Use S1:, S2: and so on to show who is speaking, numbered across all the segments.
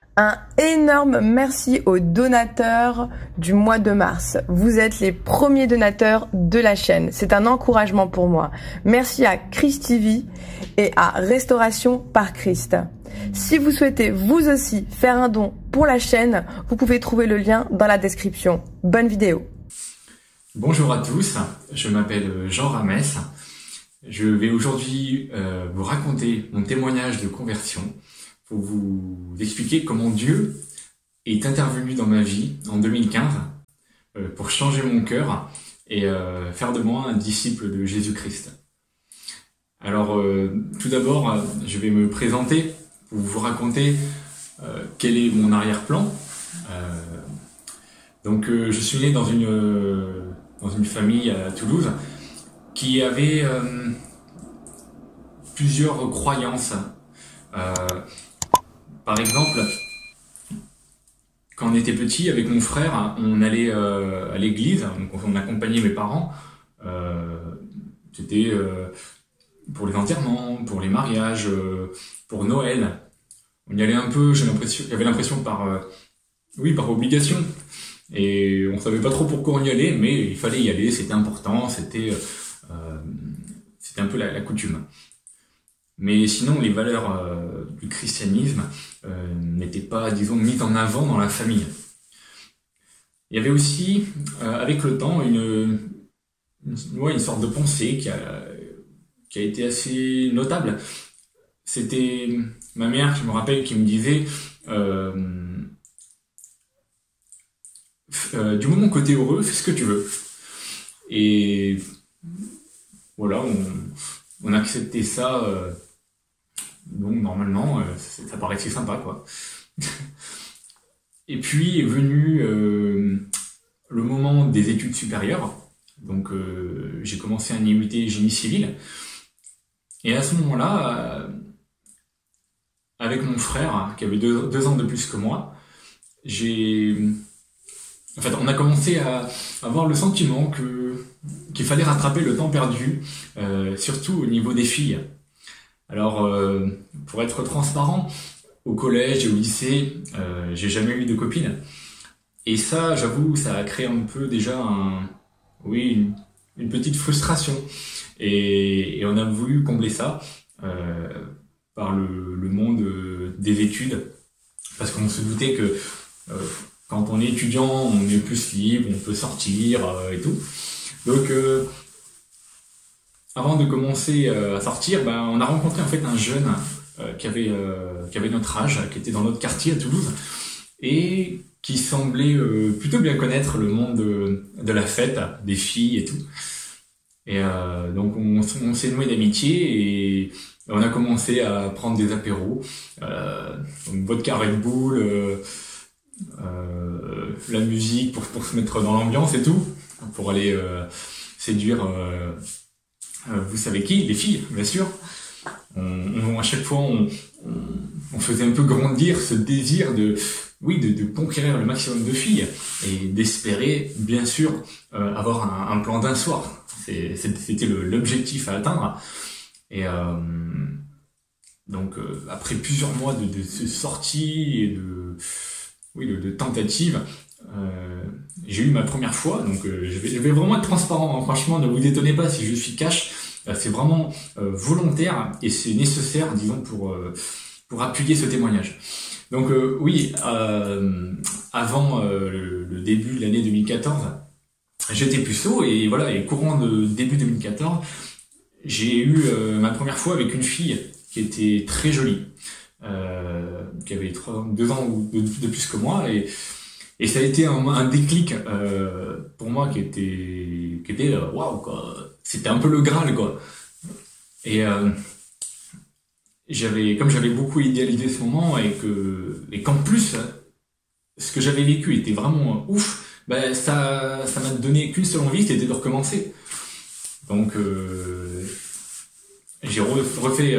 S1: Un énorme merci aux donateurs du mois de mars. Vous êtes les premiers donateurs de la chaîne. C'est un encouragement pour moi. Merci à Christ TV et à Restauration par Christ. Si vous souhaitez vous aussi faire un don pour la chaîne, vous pouvez trouver le lien dans la description. Bonne vidéo.
S2: Bonjour à tous, je m'appelle Jean Ramès. Je vais aujourd'hui vous raconter mon témoignage de conversion pour vous expliquer comment Dieu est intervenu dans ma vie en 2015 pour changer mon cœur et faire de moi un disciple de Jésus-Christ. Alors tout d'abord, je vais me présenter pour vous raconter quel est mon arrière-plan. Donc je suis né dans une famille à Toulouse qui avait plusieurs croyances. Par exemple, quand on était petit, avec mon frère, on allait à l'église, donc on accompagnait mes parents. C'était pour les enterrements, pour les mariages, pour Noël. On y allait un peu, j'avais l'impression par obligation. Et on savait pas trop pourquoi on y allait, mais il fallait y aller, c'était important, c'était un peu la coutume. Mais sinon, les valeurs du christianisme n'étaient pas, disons, mises en avant dans la famille. Il y avait aussi, avec le temps, une sorte de pensée qui a été assez notable. C'était ma mère, je me rappelle, qui me disait du moment que t'es heureux, fais ce que tu veux. Et voilà, on acceptait ça. Donc normalement, ça paraissait sympa, quoi. Et puis est venu le moment des études supérieures. Donc j'ai commencé un IUT génie civil. Et à ce moment-là, avec mon frère, qui avait deux ans de plus que moi, on a commencé à avoir le sentiment qu'il fallait rattraper le temps perdu, surtout au niveau des filles. Alors, pour être transparent, au collège et au lycée, j'ai jamais eu de copine. Et ça, j'avoue, ça a créé un peu déjà une petite frustration. Et on a voulu combler ça par le monde des études, parce qu'on se doutait que quand on est étudiant, on est plus libre, on peut sortir et tout. Donc, avant de commencer à sortir, on a rencontré en fait un jeune qui avait notre âge, qui était dans notre quartier à Toulouse, et qui semblait plutôt bien connaître le monde de la fête, des filles et tout. Et donc on s'est noué d'amitié et on a commencé à prendre des apéros, donc vodka Red Bull, la musique pour se mettre dans l'ambiance et tout, pour aller séduire vous savez qui, les filles, bien sûr. À chaque fois, on faisait un peu grandir ce désir de conquérir le maximum de filles et d'espérer, bien sûr, avoir un plan d'un soir. C'était l'objectif à atteindre. Et donc, après plusieurs mois de sorties et de tentatives, j'ai eu ma première fois, donc je vais vraiment être transparent, hein. Franchement, ne vous étonnez pas si je suis cash, c'est vraiment volontaire et c'est nécessaire, disons, pour appuyer ce témoignage. Donc avant le début de l'année 2014, j'étais puceau et voilà, et courant de début 2014, j'ai eu ma première fois avec une fille qui était très jolie, qui avait 2 ans de plus que moi et ça a été un déclic pour moi qui était waouh, quoi. C'était un peu le Graal, quoi. Et comme j'avais beaucoup idéalisé ce moment et qu'en plus ce que j'avais vécu était vraiment ouf, ça m'a donné qu'une seule envie, c'était de recommencer. Donc j'ai refait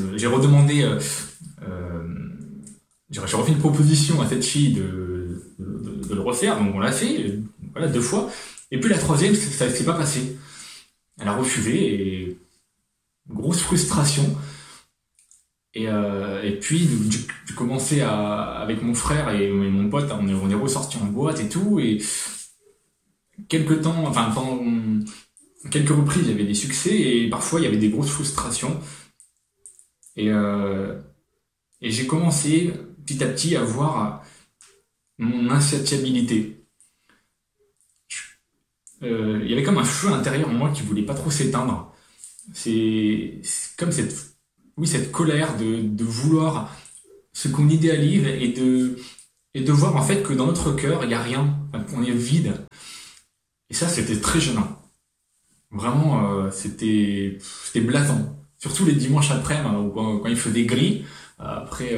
S2: une proposition à cette fille de le refaire, donc on l'a fait, voilà, 2 fois. Et puis la troisième, ça s'est pas passé. Elle a refusé et grosse frustration. Et puis, j'ai commencé avec mon frère et mon pote, on est ressortis en boîte et tout, et pendant quelques reprises, il y avait des succès, et parfois, il y avait des grosses frustrations. Et, euh, et j'ai commencé, petit à petit, à voir mon insatiabilité. Il y avait comme un feu intérieur en moi qui voulait pas trop s'éteindre. C'est comme cette colère de vouloir ce qu'on idéalise et de voir en fait que dans notre cœur, il n'y a rien, enfin, qu'on est vide. Et ça, c'était très gênant. Vraiment, c'était blatant. Surtout les dimanches après-midi, hein, quand il faisait gris, après,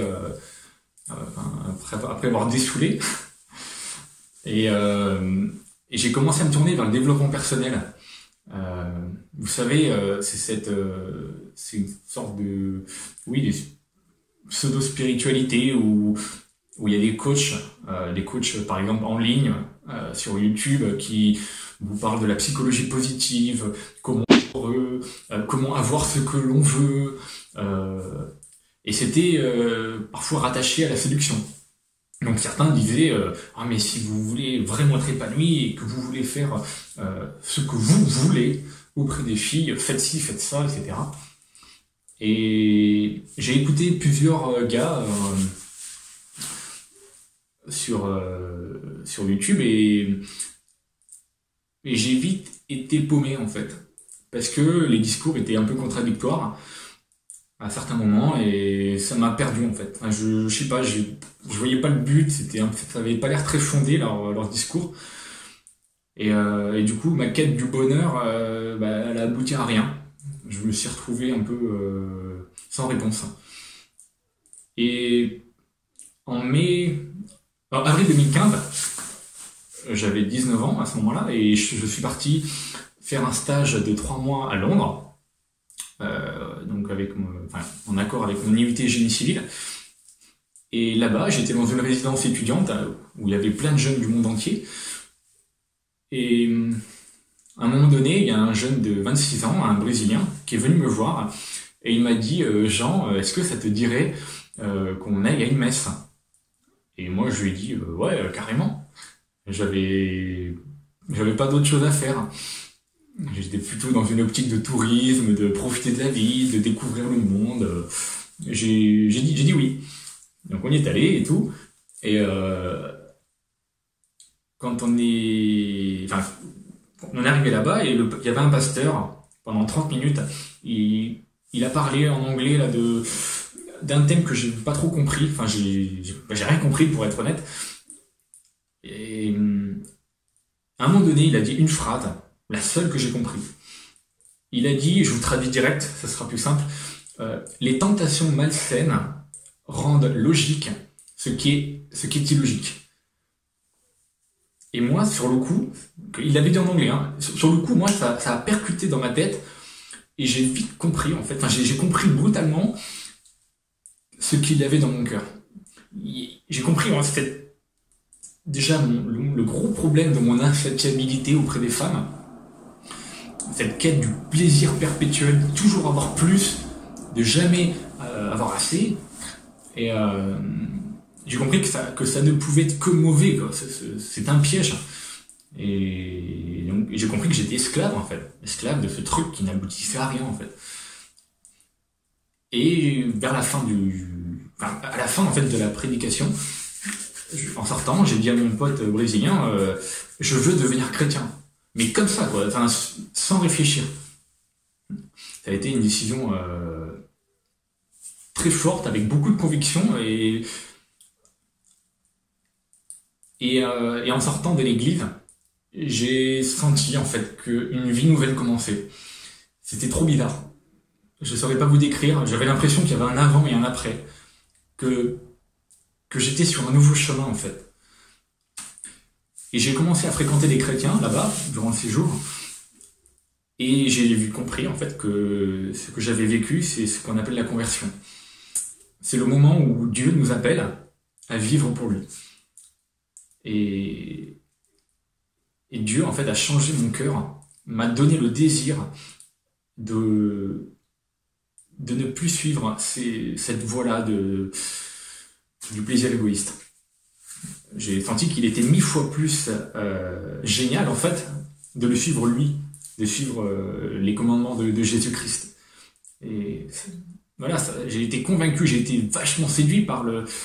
S2: après avoir dessoulé. Et, euh, et j'ai commencé à me tourner vers le développement personnel. Vous savez, c'est une sorte de, oui, de pseudo-spiritualité où il y a des coachs par exemple en ligne sur YouTube qui vous parlent de la psychologie positive, comment être heureux, comment avoir ce que l'on veut, et c'était parfois rattaché à la séduction. Donc certains disaient ah mais si vous voulez vraiment être épanoui et que vous voulez faire ce que vous voulez auprès des filles, faites ci, faites ça, etc. Et j'ai écouté plusieurs gars sur YouTube et j'ai vite été paumé en fait parce que les discours étaient un peu contradictoires à certains moments et ça m'a perdu en fait. Enfin, je sais pas, je voyais pas le but, ça avait pas l'air très fondé leur discours et du coup ma quête du bonheur, elle a abouti à rien. Je me suis retrouvé un peu sans réponse. Et en avril 2015, j'avais 19 ans à ce moment-là et je suis parti faire un stage de 3 mois à Londres, donc en accord avec mon IUT génie civil. Et là-bas, j'étais dans une résidence étudiante où il y avait plein de jeunes du monde entier. Et à un moment donné, il y a un jeune de 26 ans, un Brésilien, qui est venu me voir et il m'a dit Jean, est-ce que ça te dirait qu'on aille à une messe? Et moi, je lui ai dit ouais, carrément. J'avais pas d'autre chose à faire. J'étais plutôt dans une optique de tourisme, de profiter de la vie, de découvrir le monde. J'ai dit oui. Donc on y est allé et tout. Et quand on est arrivé là-bas et il y avait un pasteur pendant 30 minutes. Il a parlé en anglais là d'un thème que j'ai pas trop compris. Enfin, j'ai rien compris pour être honnête. Et à un moment donné, il a dit une phrase, la seule que j'ai compris. Il a dit, je vous traduis direct, ça sera plus simple. Les tentations malsaines rendent logique ce qui est illogique. Et moi, sur le coup, il l'avait dit en anglais, hein, sur le coup, moi, ça a percuté dans ma tête et j'ai vite compris, en fait. Enfin, j'ai compris brutalement ce qu'il y avait dans mon cœur. J'ai compris, hein, c'était déjà le gros problème de mon insatiabilité auprès des femmes. Cette quête du plaisir perpétuel, de toujours avoir plus, de jamais avoir assez. Et j'ai compris que ça ne pouvait être que mauvais, quoi. C'est un piège. Et donc j'ai compris que j'étais esclave en fait, esclave de ce truc qui n'aboutissait à rien en fait. Et vers la fin à la fin en fait de la prédication, en sortant, j'ai dit à mon pote brésilien, je veux devenir chrétien, mais comme ça quoi, enfin, sans réfléchir. Ça a été une décision très forte avec beaucoup de conviction et en sortant de l'église, j'ai senti en fait qu'une vie nouvelle commençait. C'était trop bizarre. Je ne saurais pas vous décrire. J'avais l'impression qu'il y avait un avant et un après. Que j'étais sur un nouveau chemin en fait. Et j'ai commencé à fréquenter des chrétiens là-bas durant le séjour. Et j'ai compris en fait que ce que j'avais vécu, c'est ce qu'on appelle la conversion. C'est le moment où Dieu nous appelle à vivre pour lui. Et Dieu, en fait, a changé mon cœur, m'a donné le désir de de ne plus suivre cette voie-là du plaisir égoïste. J'ai senti qu'il était 1000 fois plus génial, en fait, de le suivre lui, de suivre les commandements de Jésus-Christ. Et voilà, j'ai été convaincu, j'ai été vachement séduit par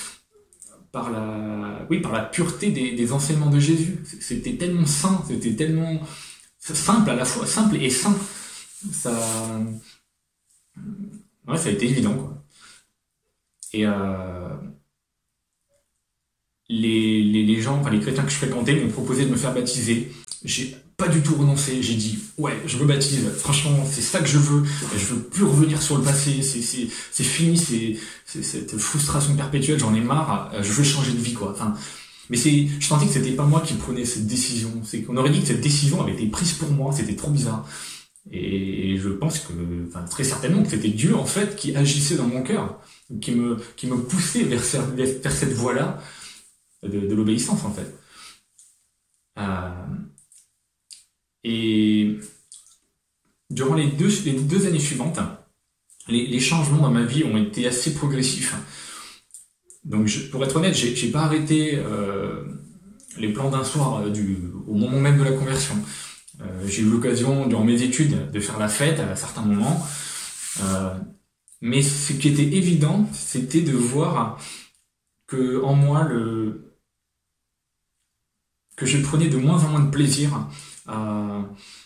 S2: la pureté des enseignements de Jésus. C'était tellement sain, c'était tellement simple à la fois, simple et sain. Ça a été évident, quoi. Et les gens, enfin les chrétiens que je fréquentais m'ont proposé de me faire baptiser. J'ai pas du tout renoncé, j'ai dit ouais, je me baptise, franchement c'est ça que je veux plus revenir sur le passé, c'est fini, c'est cette frustration perpétuelle, j'en ai marre, je veux changer de vie, quoi. Enfin, mais je sentais que c'était pas moi qui prenais cette décision, c'est qu'on aurait dit que cette décision avait été prise pour moi, c'était trop bizarre. Et je pense que, enfin, très certainement que c'était Dieu, en fait, qui agissait dans mon cœur, qui me poussait vers cette voie-là de l'obéissance, en fait. Et durant les deux années suivantes, les changements dans ma vie ont été assez progressifs. Donc, pour être honnête, j'ai pas arrêté les plans d'un soir au moment même de la conversion. J'ai eu l'occasion, durant mes études, de faire la fête à certains moments. Mais ce qui était évident, c'était de voir que en moi, que je prenais de moins en moins de plaisir à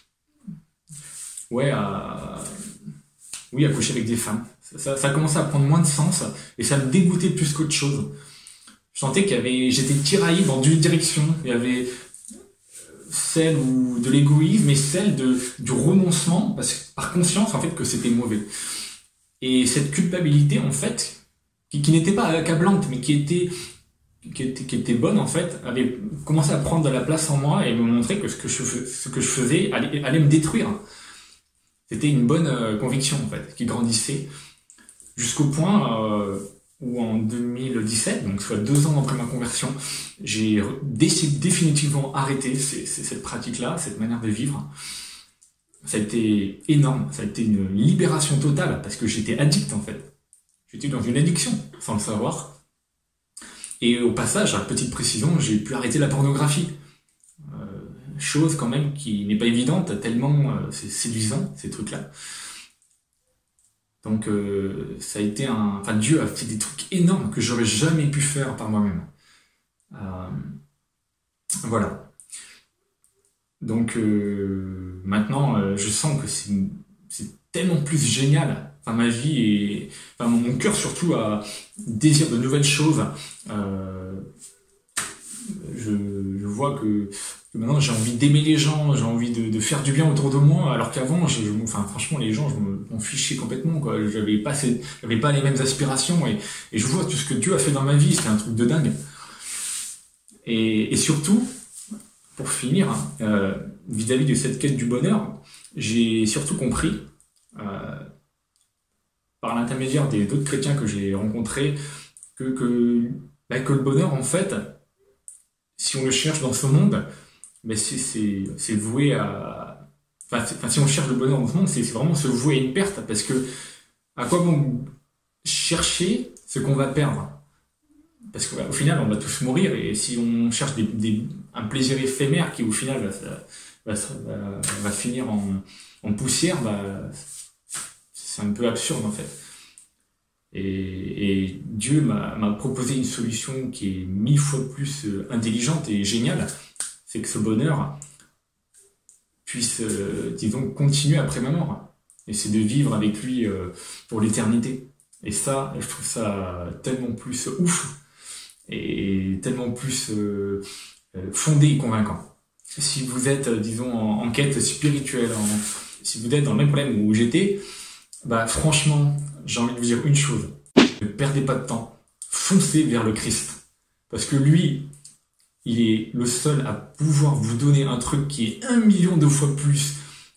S2: coucher avec des femmes. Ça commençait à prendre moins de sens et ça me dégoûtait plus qu'autre chose. Je sentais j'étais tiraillé dans deux directions. Il y avait celle de l'égoïsme et celle du renoncement, par conscience en fait que c'était mauvais. Et cette culpabilité en fait, qui n'était pas accablante, mais qui était bonne en fait, avait commencé à prendre de la place en moi et me montrer que ce que je faisais allait me détruire. C'était une bonne conviction en fait, qui grandissait jusqu'au point où en 2017, donc soit 2 ans après ma conversion, j'ai définitivement arrêté cette pratique-là, cette manière de vivre. Ça a été énorme, ça a été une libération totale parce que j'étais addict en fait. J'étais dans une addiction sans le savoir. Et au passage, à petite précision, j'ai pu arrêter la pornographie. Chose quand même qui n'est pas évidente, tellement c'est séduisant, ces trucs-là. Donc ça a été Dieu a fait des trucs énormes que j'aurais jamais pu faire par moi-même. Voilà. Donc maintenant, je sens que c'est tellement plus génial. Enfin, ma vie et mon cœur surtout a désir de nouvelles choses. Je vois que maintenant j'ai envie d'aimer les gens, j'ai envie de faire du bien autour de moi, alors qu'avant, franchement, les gens, je m'en fichais complètement, quoi. J'avais pas les mêmes aspirations et je vois tout ce que Dieu a fait dans ma vie, c'était un truc de dingue. Et surtout, pour finir, vis-à-vis de cette quête du bonheur, j'ai surtout compris, par l'intermédiaire d'autres chrétiens que j'ai rencontrés, que le bonheur, en fait, si on le cherche dans ce monde, c'est voué à... si on cherche le bonheur dans ce monde, c'est vraiment se vouer à une perte, parce que à quoi bon chercher ce qu'on va perdre? Parce qu'au final, on va tous mourir, et si on cherche un plaisir éphémère qui, au final, va finir en poussière, c'est un peu absurde, en fait. Et Dieu m'a proposé une solution qui est 1000 fois plus intelligente et géniale, c'est que ce bonheur puisse, continuer après ma mort. Et c'est de vivre avec lui pour l'éternité. Et ça, je trouve ça tellement plus ouf et tellement plus fondé et convaincant. Si vous êtes, en quête spirituelle, si vous êtes dans le même problème où j'étais, franchement, j'ai envie de vous dire une chose. Ne perdez pas de temps. Foncez vers le Christ. Parce que lui, il est le seul à pouvoir vous donner un truc qui est 1 million de fois plus,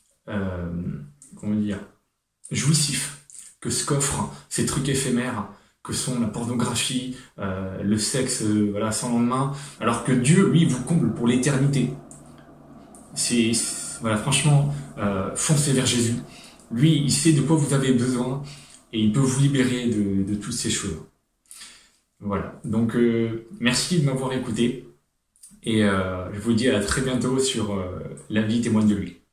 S2: jouissif que ce qu'offrent ces trucs éphémères que sont la pornographie, le sexe, sans lendemain. Alors que Dieu, lui, vous comble pour l'éternité. Franchement, foncez vers Jésus. Lui, il sait de quoi vous avez besoin. et il peut vous libérer de toutes ces choses. Voilà, donc merci de m'avoir écouté et je vous dis à très bientôt sur La vie témoigne de lui.